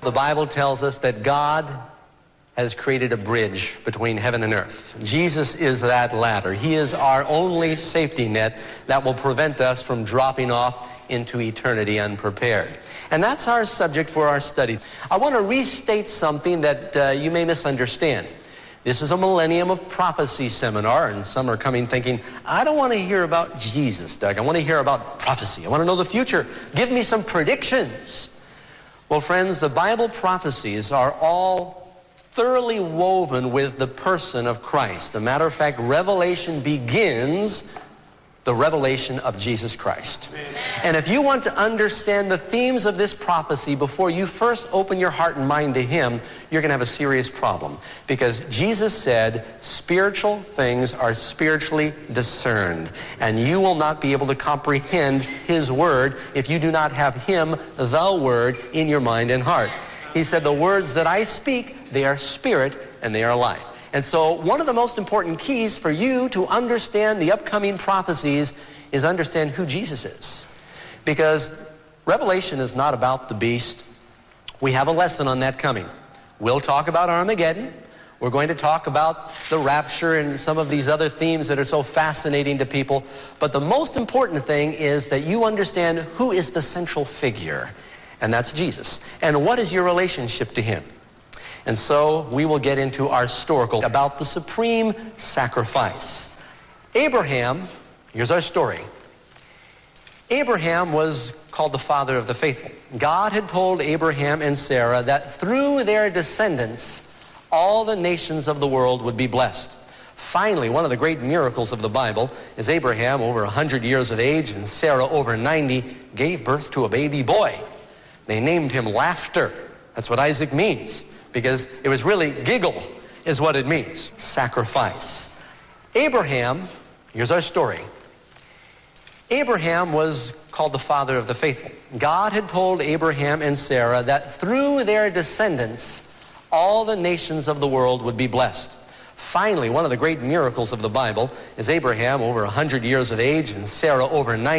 The Bible tells us that God has created a bridge between heaven and earth. Jesus is that ladder. He is our only safety net that will prevent us from dropping off into eternity unprepared. And that's our subject for our study. I want to restate something that you may misunderstand. This is a Millennium of Prophecy seminar, and some are coming thinking, I don't want to hear about Jesus, Doug. I want to hear about prophecy. I want to know the future. Give me some predictions. Well, friends, the Bible prophecies are all thoroughly woven with the person of Christ. As a matter of fact, Revelation begins the revelation of Jesus Christ. Amen. And if you want to understand the themes of this prophecy before you first open your heart and mind to Him, you're going to have a serious problem. Because Jesus said, spiritual things are spiritually discerned. And you will not be able to comprehend His Word if you do not have Him, the Word, in your mind and heart. He said, the words that I speak, they are spirit and they are life. And so one of the most important keys for you to understand the upcoming prophecies is understand who Jesus is. Because Revelation is not about the beast. We have a lesson on that coming. We'll talk about Armageddon. We're going to talk about the rapture and some of these other themes that are so fascinating to people. But the most important thing is that you understand who is the central figure. And that's Jesus. And what is your relationship to Him? And so we will get into our historical about the supreme sacrifice. Abraham, here's our story. Abraham was called the father of the faithful. God had told Abraham and Sarah that through their descendants, all the nations of the world would be blessed. Finally, one of the great miracles of the Bible is Abraham, over 100 years of age, and Sarah, over 90, gave birth to a baby boy. They named him Laughter. That's what Isaac means. Because it was really giggle is what it means. Sacrifice. Abraham, here's our story. Abraham was called the father of the faithful. God had told Abraham and Sarah that through their descendants, all the nations of the world would be blessed. Finally, one of the great miracles of the Bible is Abraham, over 100 years of age, and Sarah, over 90.